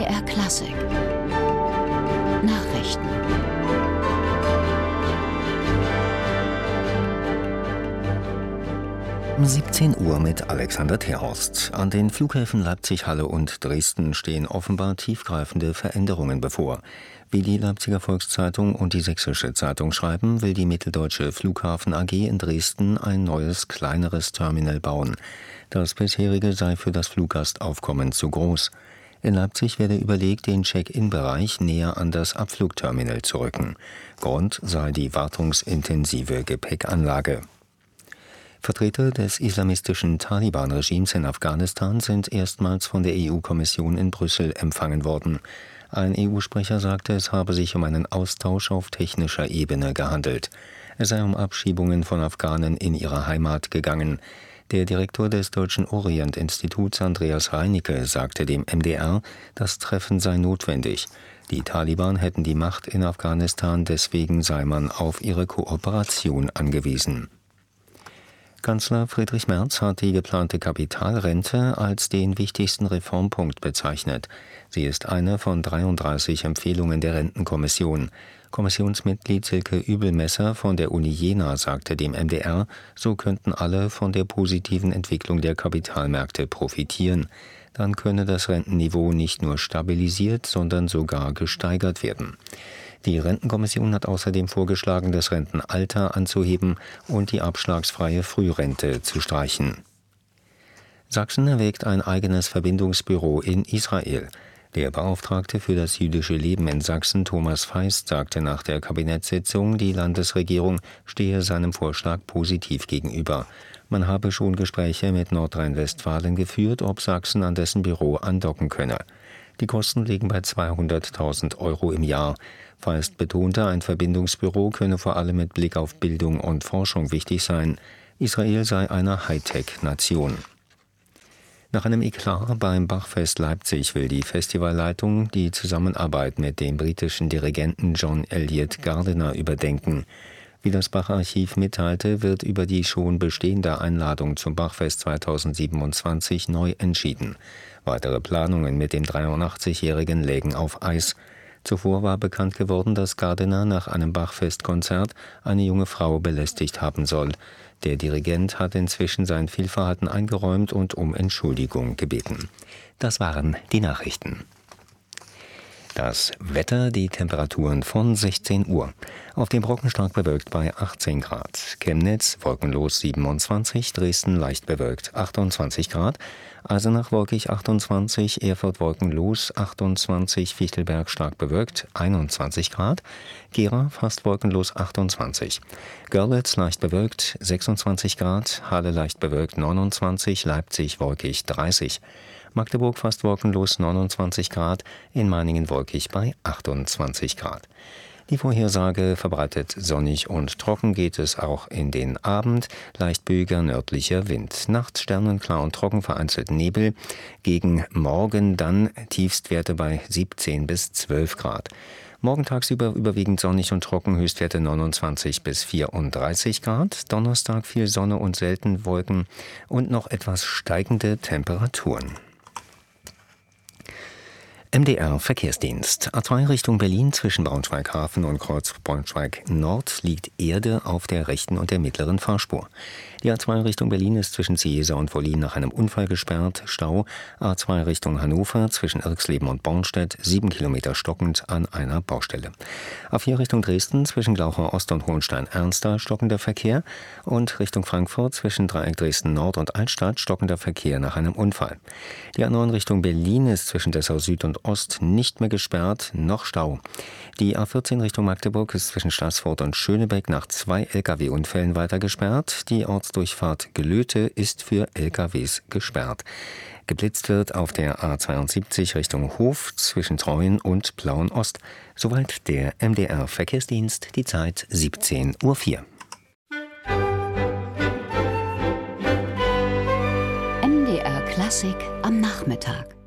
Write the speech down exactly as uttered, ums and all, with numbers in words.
M D R Klassik Nachrichten. Um siebzehn Uhr mit Alexander Terhorst. An den Flughäfen Leipzig, Halle und Dresden stehen offenbar tiefgreifende Veränderungen bevor. Wie die Leipziger Volkszeitung und die Sächsische Zeitung schreiben, will die Mitteldeutsche Flughafen A G in Dresden ein neues, kleineres Terminal bauen. Das bisherige sei für das Fluggastaufkommen zu groß. In Leipzig werde überlegt, den Check-in-Bereich näher an das Abflugterminal zu rücken. Grund sei die wartungsintensive Gepäckanlage. Vertreter des islamistischen Taliban-Regimes in Afghanistan sind erstmals von der E U-Kommission in Brüssel empfangen worden. Ein E U-Sprecher sagte, es habe sich um einen Austausch auf technischer Ebene gehandelt. Es sei um Abschiebungen von Afghanen in ihre Heimat gegangen. Der Direktor des Deutschen Orient-Instituts, Andreas Reinicke, sagte dem M D R, das Treffen sei notwendig. Die Taliban hätten die Macht in Afghanistan, deswegen sei man auf ihre Kooperation angewiesen. Kanzler Friedrich Merz hat die geplante Kapitalrente als den wichtigsten Reformpunkt bezeichnet. Sie ist eine von dreiunddreißig Empfehlungen der Rentenkommission. Kommissionsmitglied Silke Übelmesser von der Uni Jena sagte dem M D R, so könnten alle von der positiven Entwicklung der Kapitalmärkte profitieren. Dann könne das Rentenniveau nicht nur stabilisiert, sondern sogar gesteigert werden. Die Rentenkommission hat außerdem vorgeschlagen, das Rentenalter anzuheben und die abschlagsfreie Frührente zu streichen. Sachsen erwägt ein eigenes Verbindungsbüro in Israel. Der Beauftragte für das jüdische Leben in Sachsen, Thomas Feist, sagte nach der Kabinettssitzung, die Landesregierung stehe seinem Vorschlag positiv gegenüber. Man habe schon Gespräche mit Nordrhein-Westfalen geführt, ob Sachsen an dessen Büro andocken könne. Die Kosten liegen bei zweihunderttausend Euro im Jahr. Feist betonte, ein Verbindungsbüro könne vor allem mit Blick auf Bildung und Forschung wichtig sein. Israel sei eine Hightech-Nation. Nach einem Eklat beim Bachfest Leipzig will die Festivalleitung die Zusammenarbeit mit dem britischen Dirigenten John Eliot Gardiner überdenken. Wie das Bach-Archiv mitteilte, wird über die schon bestehende Einladung zum Bachfest zweitausendsiebenundzwanzig neu entschieden. Weitere Planungen mit dem dreiundachtzigjährigen lägen auf Eis. Zuvor war bekannt geworden, dass Gardiner nach einem Bachfestkonzert eine junge Frau belästigt haben soll. Der Dirigent hat inzwischen sein Fehlverhalten eingeräumt und um Entschuldigung gebeten. Das waren die Nachrichten. Das Wetter, die Temperaturen von sechzehn Uhr. Auf dem Brocken stark bewölkt bei achtzehn Grad. Chemnitz wolkenlos siebenundzwanzig, Dresden leicht bewölkt achtundzwanzig Grad. Eisenach wolkig achtundzwanzig, Erfurt wolkenlos achtundzwanzig, Fichtelberg stark bewölkt einundzwanzig Grad. Gera fast wolkenlos achtundzwanzig. Görlitz leicht bewölkt sechsundzwanzig Grad. Halle leicht bewölkt neunundzwanzig, Leipzig wolkig dreißig. Magdeburg fast wolkenlos neunundzwanzig Grad, in Meiningen wolkig bei achtundzwanzig Grad. Die Vorhersage verbreitet sonnig und trocken geht es auch in den Abend, leicht böiger nördlicher Wind. Nachts sternenklar und trocken, vereinzelt Nebel. Gegen morgen dann Tiefstwerte bei siebzehn bis zwölf Grad. Morgen tagsüber überwiegend sonnig und trocken, Höchstwerte neunundzwanzig bis vierunddreißig Grad. Donnerstag viel Sonne und selten Wolken und noch etwas steigende Temperaturen. M D R Verkehrsdienst. A zwei Richtung Berlin zwischen Braunschweig-Hafen und Kreuz Braunschweig-Nord liegt Erde auf der rechten und der mittleren Fahrspur. Die A zwei Richtung Berlin ist zwischen Ciesa und Wollin nach einem Unfall gesperrt. Stau. A zwei Richtung Hannover zwischen Irxleben und Bornstedt sieben Kilometer stockend an einer Baustelle. A vier Richtung Dresden zwischen Glauchau Ost und Hohenstein-Ernster stockender Verkehr. Und Richtung Frankfurt zwischen Dreieck Dresden Nord und Altstadt stockender Verkehr nach einem Unfall. Die A neun Richtung Berlin ist zwischen Dessau Süd und Ost nicht mehr gesperrt, noch Stau. Die A vierzehn Richtung Magdeburg ist zwischen Staßfurt und Schönebeck nach zwei L K W-Unfällen weiter gesperrt. Die Ortsdurchfahrt Gelöte ist für L K Ws gesperrt. Geblitzt wird auf der A zweiundsiebzig Richtung Hof zwischen Treuen und Plauen Ost. Soweit der M D R Verkehrsdienst, die Zeit siebzehn Uhr vier. M D R Klassik am Nachmittag.